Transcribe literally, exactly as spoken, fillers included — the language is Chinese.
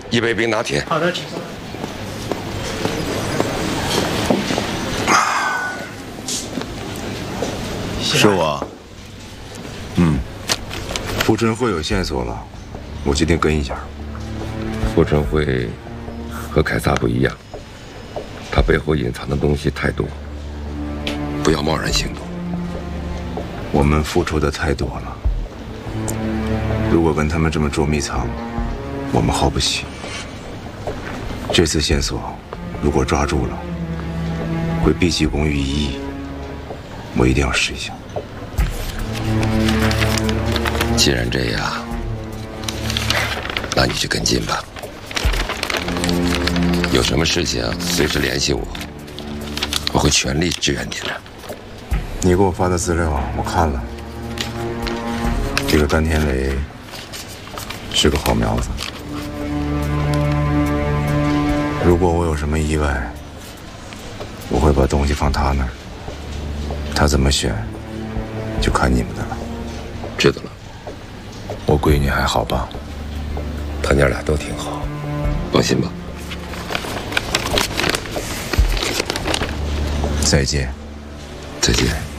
一杯冰拿铁。 好的，请坐。 是我。嗯，傅春慧有线索了，我决定跟一下。 傅春慧和凯撒不一样，他背后隐藏的东西太多，不要贸然行动。 我们付出的太多了，如果跟他们这么捉迷藏，我们耗不起。这次线索如果抓住了，会毕其功于一役，我一定要试一下。 既然这样，那你去跟进吧。有什么事情随时联系我，我会全力支援你的。 你给我发的资料我看了，这个甘天雷是个好苗子。如果我有什么意外，我会把东西放他那儿，他怎么选，就看你们的了。 知道了。 我闺女还好吧？ 他娘俩都挺好，放心吧。 再见。 再见。